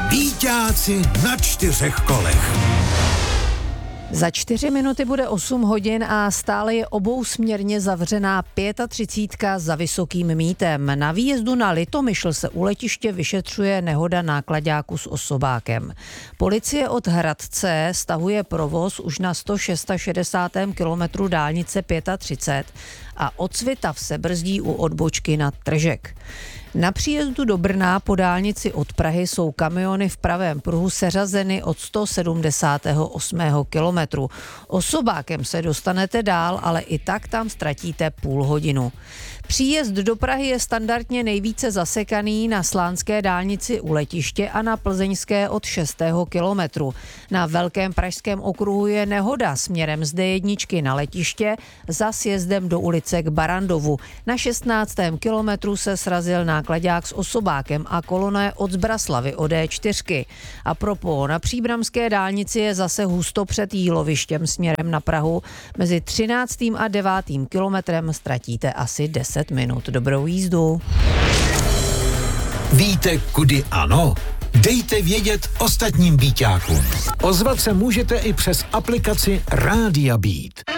Víťáci na 4 kolech. Za 4 minuty bude 8 hodin a stále je obousměrně zavřená 35 za Vysokým Mýtem. Na výjezdu na Litomyšl se u letiště vyšetřuje nehoda náklaďáku s osobákem. Policie od Hradce stahuje provoz už na 166. kilometru dálnice 35 a od Svitav se brzdí u odbočky na Tržek. Na příjezdu do Brna po dálnici od Prahy jsou kamiony v pravém pruhu seřazeny od 178. kilometru. Osobákem se dostanete dál, ale i tak tam ztratíte půl hodinu. Příjezd do Prahy je standardně nejvíce zasekaný na slánské dálnici u letiště a na plzeňské od 6. kilometru. Na Velkém pražském okruhu je nehoda směrem z D1 na letiště za sjezdem do ulice k Barandovu. Na 16. kilometru se srazil náklaďák s osobákem a kolona je od Zbraslavy od D4. A propos, na příbramské dálnici je zase husto před Jílovištěm směrem na Prahu. Mezi 13. a 9. kilometrem ztratíte asi 10 minut. Dobrou jízdu. Víte, kudy ano? Dejte vědět ostatním víťákům. Ozvat se můžete i přes aplikaci Rádia Beat.